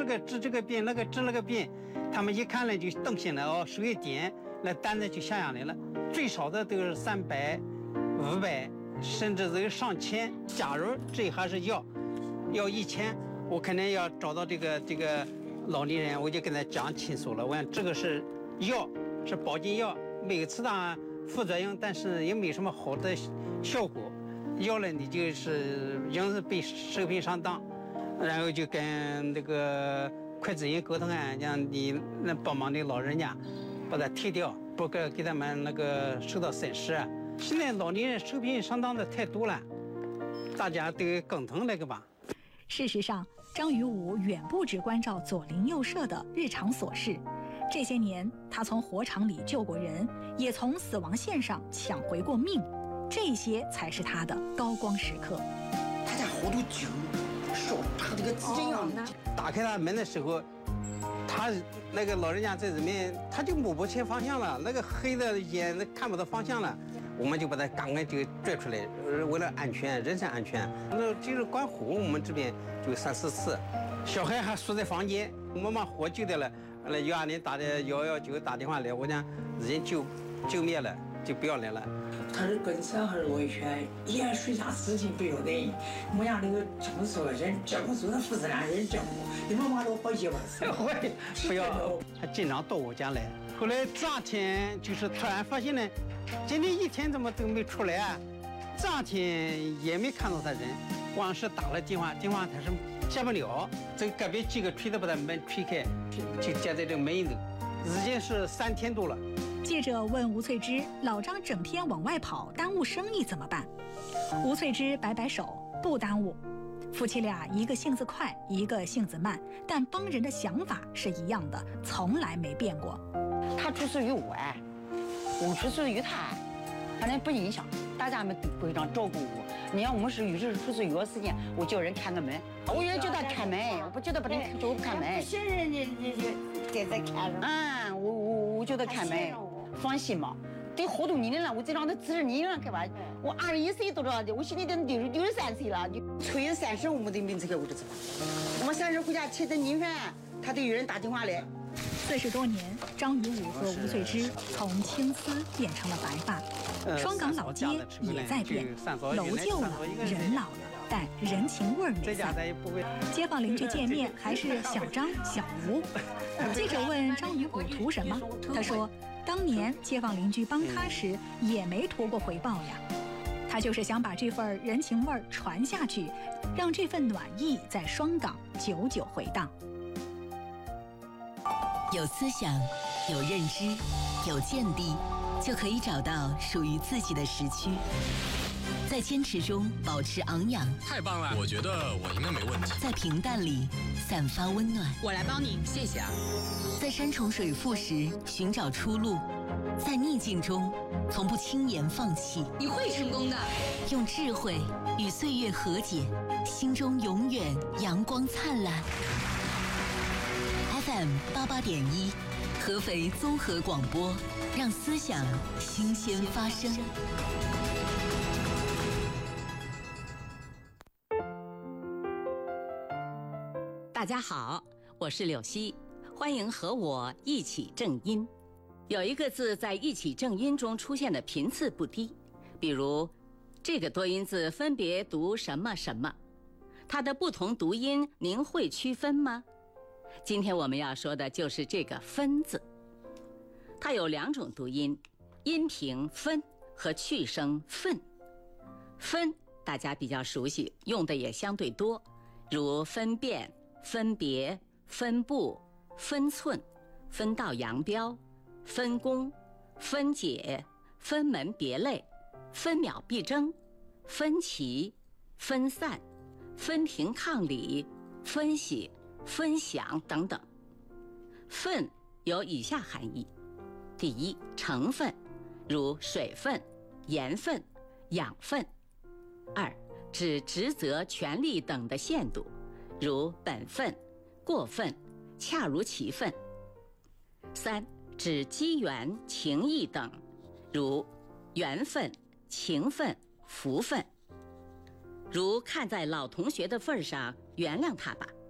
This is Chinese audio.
这个治这个病，那个治那个病，他们一看呢就动心了哦，手一点，那单子就下下来了，最少的都是300、500，甚至是上千。假如这还是要1000，我肯定要找到这个老年人，我就跟他讲清楚了。我讲这个是药，是保健药，每次当副作用，但是也没什么好的效果。药了你就是硬是被食品上当，然后就跟那个会计人沟通啊，让你那帮忙的老人家把它退掉，不给他们那个受到损失。现在老年人食品上当的太多了，大家都共同那个吧。 事实上，张于武远不只关照左邻右舍的日常琐事，这些年他从火场里救过人，也从死亡线上抢回过命，这些才是他的高光时刻。 他在好多酒手打这个指针样的。 打开他门的时候，他那个老人家在里面，他就摸不清方向了，那个黑的眼看不到方向了。我们就把它赶快就拽出来，为了安全，人身安全。那就是关火，我们这边就3、4次，小孩还锁在房间，我们把火救掉了。120打的119打电话来，我讲已经救灭了，就不要来了。 他是跟小孩落一圈，也水下事情不要得。我讲那个这么说人政府做的负责任人政府，你们妈都好几万次。 不要，他经常到我家来。后来这2天就是突然发现呢。今天1天怎么都没出来啊？这2天也没看到他人，光是打了电话他是接不了。这个隔壁几个推的把他门推开，就接在这个门里头，已经是3天多了。 记者问吴翠芝：“老张整天往外跑，耽误生意怎么办？”吴翠芝摆摆手：“不耽误。”夫妻俩一个性子快，一个性子慢，但帮人的想法是一样的，从来没变过。 他出事于我，我出事于他，反正不影响，大家们都非常照顾我。你看我们是有时出事有时间，我叫人看个门，我也叫他开门，我不叫他把你走开门。 不信任你就给他开了。 我叫他开门，放心嘛。都好多年了，我这张都40年了，开吧？我21岁多少的，我现在都63岁了。催30我们的名字给我就知道。我们30回家吃顿年饭，他都有人打电话来。 40多年，张于武和吴翠芝从青丝变成了白发。双港老街也在变，楼旧了，人老了，但人情味儿没散。街坊邻居见面还是小张、小吴。记者问张于武图什么，他说：“当年街坊邻居帮他时，也没图过回报呀。他就是想把这份人情味儿传下去，让这份暖意在双港久久回荡。” 有思想，有认知，有见地，就可以找到属于自己的时区。在坚持中保持昂扬， 太棒了！我觉得我应该没问题。 在平淡里散发温暖， 我来帮你，谢谢啊。 在山重水复时寻找出路，在逆境中从不轻言放弃。 你会成功的。 用智慧与岁月和解，心中永远阳光灿烂。FM 88.1，合肥综合广播，让思想新鲜发生。 大家好，我是柳溪，欢迎和我一起正音。有一个字在一起正音中出现的频次不低，比如这个多音字分别读什么什么，它的不同读音您会区分吗？今天我们要说的就是这个分字，它有2种读音，阴平分和去声分。分大家比较熟悉，用的也相对多，如分辨、分别、分布、分寸、分道扬镳、分工、分解、分门别类、分秒必争、分歧、分散、分庭抗礼、分析、分享等等。分有以下含义：第一，成分，如水分、盐分、养分；二，指职责、权利等的限度，如本分、过分、恰如其分；三，指机缘、情谊等，如缘分、情分、福分。如看在老同学的份上，原谅他吧。